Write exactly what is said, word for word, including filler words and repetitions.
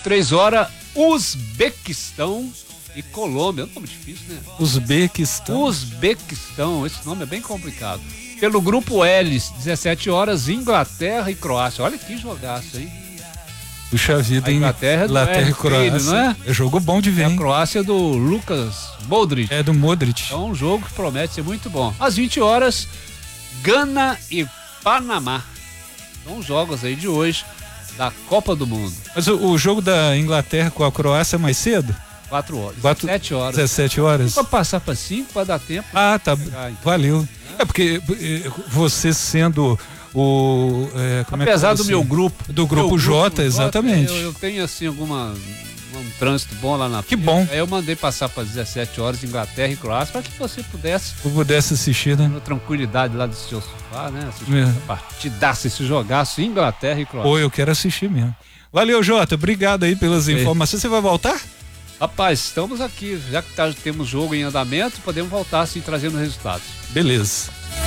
três horas, Uzbequistão e Colômbia. É um nome difícil, né? Uzbequistão. Uzbequistão, esse nome é bem complicado. Pelo grupo L, dezessete horas, Inglaterra e Croácia. Olha que jogaço, hein? Puxa vida, hein? Inglaterra, Inglaterra e Croácia. Filho, não é? É jogo bom de ver, É a hein? Croácia do Lucas Modric. É do Modric. É um jogo que promete ser muito bom. Às vinte horas, Gana e Panamá. São os jogos aí de hoje da Copa do Mundo. Mas o, o jogo da Inglaterra com a Croácia é mais cedo? Quatro horas. Quatro, dezessete horas. dezessete horas? Pra passar para cinco, para dar tempo. Ah, tá. Pegar, então. Valeu. É porque você sendo o... É, como Apesar é do você, meu grupo. Do grupo, grupo J, J, exatamente. Eu, eu tenho assim alguma... um trânsito bom lá na Que frente. Bom. Aí eu mandei passar para dezessete horas Inglaterra e Croácia para que você pudesse eu pudesse assistir, né? Na tranquilidade lá do seu sofá, né? Assistir é. a partidaça, esse jogaço Inglaterra e Croácia. Pô, eu quero assistir mesmo. Valeu, Jota, obrigado aí pelas é. informações. Você vai voltar? Rapaz, estamos aqui, já que tá, temos jogo em andamento, podemos voltar assim trazendo resultados. Beleza.